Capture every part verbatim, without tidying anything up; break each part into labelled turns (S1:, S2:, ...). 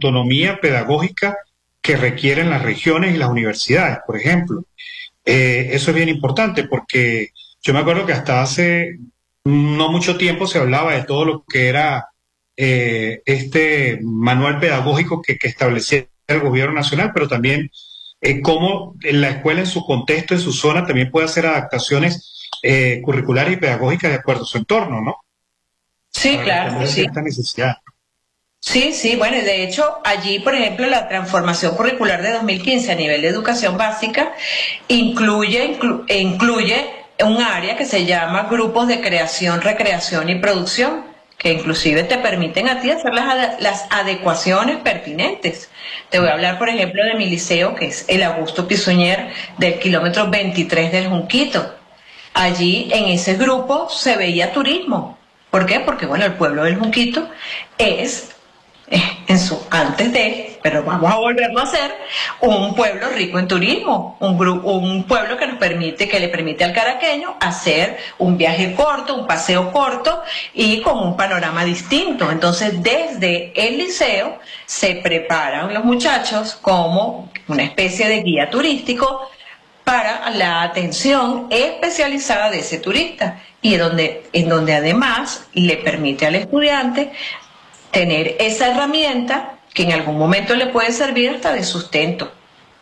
S1: autonomía pedagógica que requieren las regiones y las universidades, por ejemplo. Eh, eso es bien importante porque yo me acuerdo que hasta hace no mucho tiempo se hablaba de todo lo que era eh, este manual pedagógico que, que establecía el gobierno nacional, pero también eh, cómo la escuela en su contexto, en su zona, también puede hacer adaptaciones eh, curriculares y pedagógicas de acuerdo a su entorno, ¿no?
S2: Sí,
S1: Para
S2: claro,
S1: responder a
S2: sí.
S1: esta necesidad.
S2: Sí, sí, bueno, y de hecho, allí, por ejemplo, la transformación curricular de dos mil quince a nivel de educación básica incluye, inclu- e incluye un área que se llama grupos de creación, recreación y producción, que inclusive te permiten a ti hacer las, ade- las adecuaciones pertinentes. Te voy a hablar, por ejemplo, de mi liceo, que es el Augusto Pizuñer, del kilómetro veintitrés del Junquito. Allí, en ese grupo, se veía turismo. ¿Por qué? Porque, bueno, el pueblo del Junquito es en su antes de, pero vamos a volverlo a hacer, un pueblo rico en turismo, un grupo, un pueblo que nos permite, que le permite al caraqueño hacer un viaje corto, un paseo corto y con un panorama distinto. Entonces, desde el liceo se preparan los muchachos como una especie de guía turístico para la atención especializada de ese turista y donde, en donde además le permite al estudiante tener esa herramienta que en algún momento le puede servir hasta de sustento.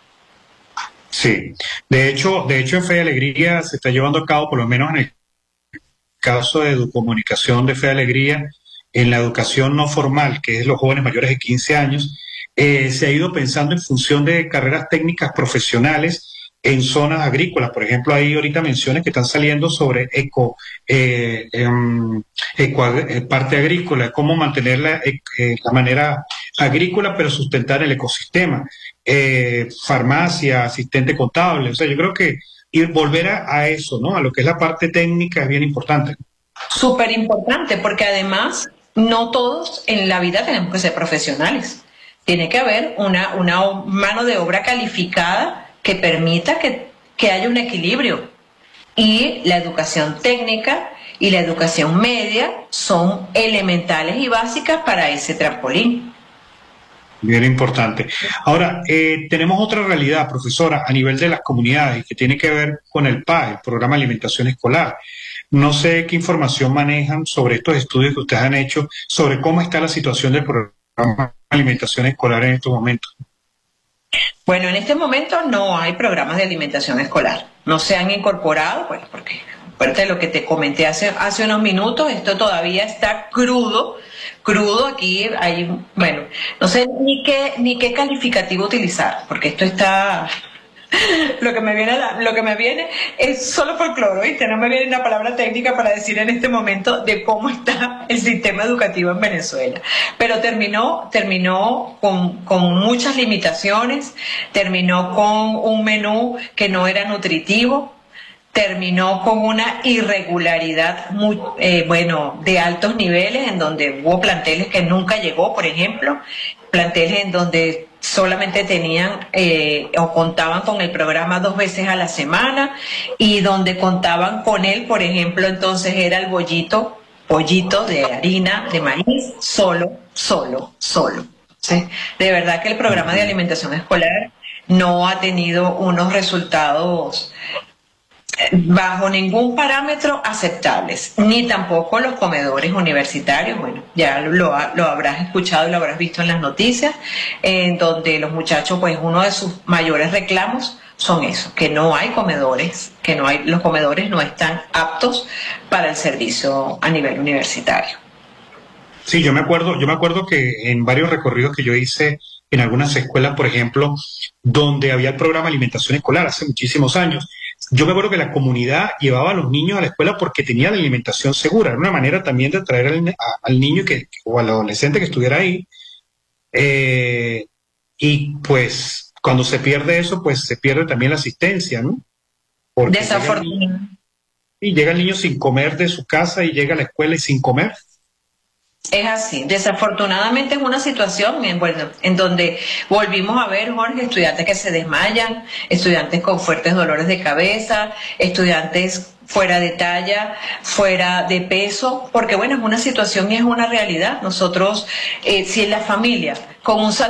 S1: Sí, de hecho, de hecho en Fe y Alegría se está llevando a cabo, por lo menos en el caso de Educomunicación de Fe y Alegría, en la educación no formal, que es los jóvenes mayores de quince años, eh, se ha ido pensando en función de carreras técnicas profesionales en zonas agrícolas. Por ejemplo, hay ahorita menciones que están saliendo sobre eco, eh, em, eco eh, parte agrícola, cómo mantener la, eh, eh, la manera agrícola, pero sustentar el ecosistema. Eh, farmacia, asistente contable. O sea, yo creo que ir volver a, a eso, ¿no? A lo que es la parte técnica es bien importante.
S2: Súper importante, porque además no todos en la vida tenemos que ser profesionales. Tiene que haber una, una mano de obra calificada que permita que, que haya un equilibrio. Y la educación técnica y la educación media son elementales y básicas para ese trampolín.
S1: Bien importante. Ahora, eh, tenemos otra realidad, profesora, a nivel de las comunidades, que tiene que ver con el P A E, el Programa de Alimentación Escolar. No sé qué información manejan sobre estos estudios que ustedes han hecho, sobre cómo está la situación del programa de alimentación escolar en estos momentos.
S2: Bueno, en este momento no hay programas de alimentación escolar. No se han incorporado, bueno, porque aparte de lo que te comenté hace, hace unos minutos, esto todavía está crudo, crudo aquí hay, bueno, no sé ni qué, ni qué calificativo utilizar, porque esto está, lo que me viene, a la- lo que me viene es solo folclore, ¿viste? No me viene una palabra técnica para decir en este momento de cómo está el sistema educativo en Venezuela. Pero terminó, terminó con, con muchas limitaciones, terminó con un menú que no era nutritivo, terminó con una irregularidad muy, eh, bueno, de altos niveles, en donde hubo planteles que nunca llegó, por ejemplo, planteles en donde solamente tenían eh, o contaban con el programa dos veces a la semana y donde contaban con él, por ejemplo, entonces era el bollito, pollito de harina, de maíz, solo, solo, solo. ¿Sí? De verdad que el programa de alimentación escolar no ha tenido unos resultados bajo ningún parámetro aceptables, ni tampoco los comedores universitarios. Bueno, ya lo, lo habrás escuchado y lo habrás visto en las noticias, en donde los muchachos, pues uno de sus mayores reclamos son eso, que no hay comedores, que no hay, los comedores no están aptos para el servicio a nivel universitario.
S1: Sí, yo me acuerdo, yo me acuerdo que en varios recorridos que yo hice en algunas escuelas, por ejemplo, donde había el programa de alimentación escolar hace muchísimos años, yo me acuerdo que la comunidad llevaba a los niños a la escuela porque tenía la alimentación segura. Era una manera también de atraer al, a- al niño que, o al adolescente que estuviera ahí. Eh, y pues cuando se pierde eso, pues se pierde también la asistencia, ¿no? Porque llega el niño,
S2: Desafortunadamente.
S1: y llega el niño sin comer de su casa y llega a la escuela y sin comer.
S2: Es así. Desafortunadamente es una situación en, bueno, en donde volvimos a ver, Jorge, estudiantes que se desmayan, estudiantes con fuertes dolores de cabeza, estudiantes fuera de talla, fuera de peso, porque bueno, es una situación y es una realidad. Nosotros, eh, si en la familia, con un